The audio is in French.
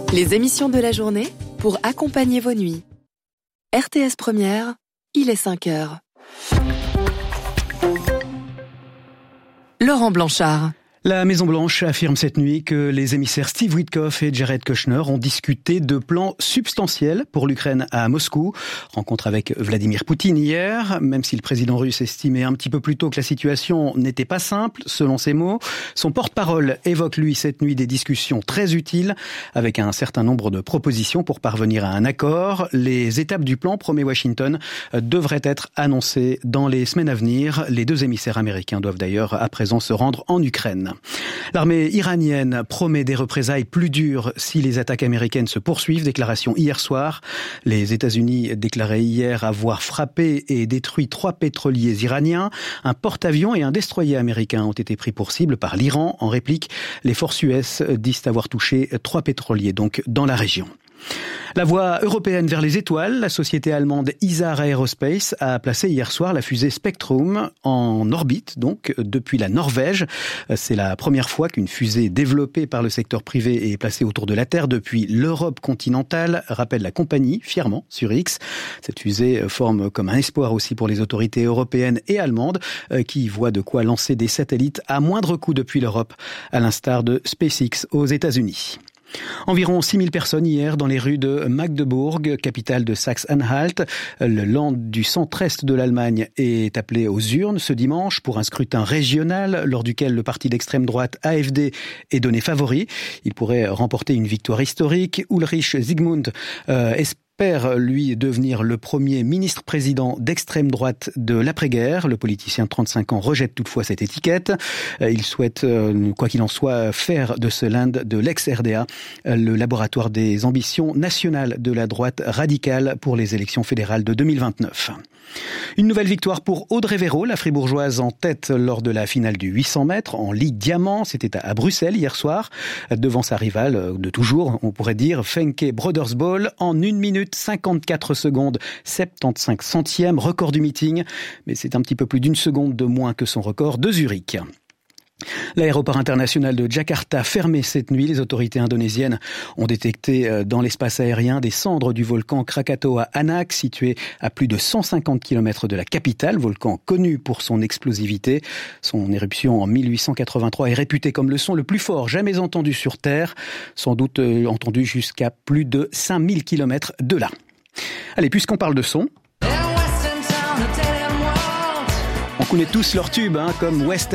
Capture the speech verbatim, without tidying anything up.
Les émissions de la journée pour accompagner vos nuits. R T S Première, il est cinq heures. Laurent Blanchard. La Maison-Blanche affirme cette nuit que les émissaires Steve Witkoff et Jared Kushner ont discuté de plans substantiels pour l'Ukraine à Moscou. Rencontre avec Vladimir Poutine hier, même si le président russe estimait un petit peu plus tôt que la situation n'était pas simple, selon ses mots. Son porte-parole évoque, lui, cette nuit des discussions très utiles avec un certain nombre de propositions pour parvenir à un accord. Les étapes du plan, promet Washington, devraient être annoncées dans les semaines à venir. Les deux émissaires américains doivent d'ailleurs à présent se rendre en Ukraine. L'armée iranienne promet des représailles plus dures si les attaques américaines se poursuivent. Déclaration hier soir. Les États-Unis déclaraient hier avoir frappé et détruit trois pétroliers iraniens. Un porte-avions et un destroyer américain ont été pris pour cible par l'Iran. En réplique, les forces U S disent avoir touché trois pétroliers donc dans la région. La voie européenne vers les étoiles, la société allemande Isar Aerospace a placé hier soir la fusée Spectrum en orbite, donc depuis la Norvège. C'est la première fois qu'une fusée développée par le secteur privé est placée autour de la Terre depuis l'Europe continentale, rappelle la compagnie fièrement sur X. Cette fusée forme comme un espoir aussi pour les autorités européennes et allemandes qui voient de quoi lancer des satellites à moindre coût depuis l'Europe, à l'instar de SpaceX aux États-Unis. Environ six mille personnes hier dans les rues de Magdebourg, capitale de Saxe-Anhalt. Le Land du centre-est de l'Allemagne est appelé aux urnes ce dimanche pour un scrutin régional lors duquel le parti d'extrême droite A F D est donné favori. Il pourrait remporter une victoire historique. Ulrich Zygmunt euh, espère espère, lui, devenir le premier ministre-président d'extrême droite de l'après-guerre. Le politicien de trente-cinq ans rejette toutefois cette étiquette. Il souhaite, quoi qu'il en soit, faire de ce Land, de l'ex-R D A, le laboratoire des ambitions nationales de la droite radicale pour les élections fédérales de deux mille vingt-neuf. Une nouvelle victoire pour Audrey Véro, la fribourgeoise en tête lors de la finale du huit cents mètres en Ligue Diamant. C'était à Bruxelles hier soir, devant sa rivale de toujours, on pourrait dire, Fenke Brodersbol, en une minute cinquante-quatre secondes, soixante-quinze centièmes, record du meeting. Mais c'est un petit peu plus d'une seconde de moins que son record de Zurich. L'aéroport international de Jakarta fermé cette nuit. Les autorités indonésiennes ont détecté dans l'espace aérien des cendres du volcan Krakatoa Anak, situé à plus de cent cinquante kilomètres de la capitale, volcan connu pour son explosivité. Son éruption en mille huit cent quatre-vingt-trois est réputée comme le son le plus fort jamais entendu sur Terre, sans doute entendu jusqu'à plus de cinq mille kilomètres de là. Allez, puisqu'on parle de son, on connaît tous leur tube, hein, comme West